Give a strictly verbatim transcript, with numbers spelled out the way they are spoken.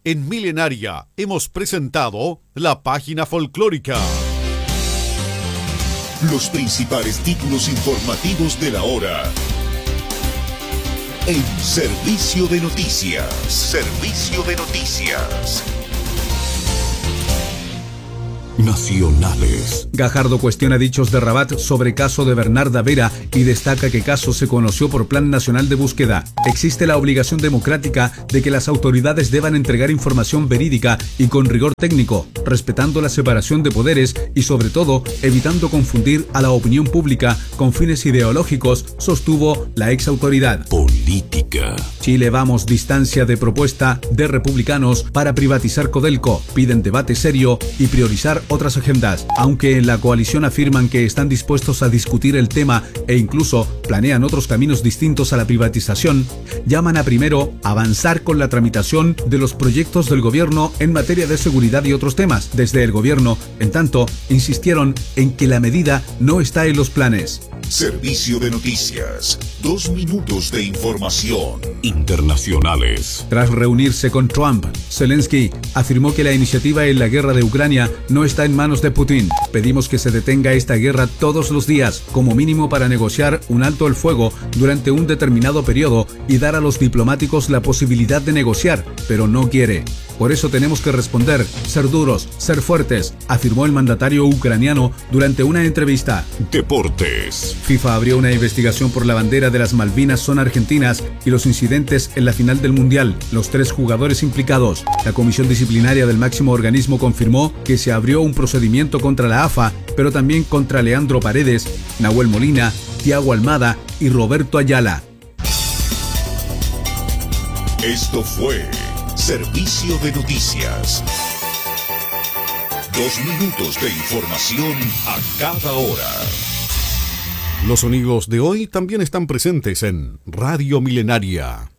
en Milenaria hemos presentado la página folclórica. Los principales títulos informativos de la hora. En Servicio de Noticias. Servicio de Noticias. Nacionales. Gajardo cuestiona dichos de Rabat sobre caso de Bernarda Vera y destaca que caso se conoció por Plan Nacional de Búsqueda. Existe la obligación democrática de que las autoridades deban entregar información verídica y con rigor técnico, respetando la separación de poderes y sobre todo evitando confundir a la opinión pública con fines ideológicos, sostuvo la ex autoridad. Política. Chile Vamos distancia de propuesta de republicanos para privatizar Codelco. Piden debate serio y priorizar otras agendas. Aunque en la coalición afirman que están dispuestos a discutir el tema e incluso planean otros caminos distintos a la privatización, llaman a primero avanzar con la tramitación de los proyectos del gobierno en materia de seguridad y otros temas. Desde el gobierno, en tanto, insistieron en que la medida no está en los planes. Servicio de Noticias. Dos minutos de información. Internacionales. Tras reunirse con Trump, Zelensky afirmó que la iniciativa en la guerra de Ucrania no está en manos de Putin. Pedimos que se detenga esta guerra todos los días, como mínimo para negociar un alto el fuego durante un determinado periodo y dar a los diplomáticos la posibilidad de negociar, pero no quiere. Por eso tenemos que responder, ser duros, ser fuertes, afirmó el mandatario ucraniano durante una entrevista. Deportes. FIFA abrió una investigación por la bandera de las Malvinas son argentinas y los incidentes en la final del Mundial. Los tres jugadores implicados. La comisión disciplinaria del máximo organismo confirmó que se abrió un procedimiento contra la A F A, pero también contra Leandro Paredes, Nahuel Molina, Thiago Almada y Roberto Ayala. Esto fue Servicio de Noticias. Dos minutos de información a cada hora. Los sonidos de hoy también están presentes en Radio Milenaria.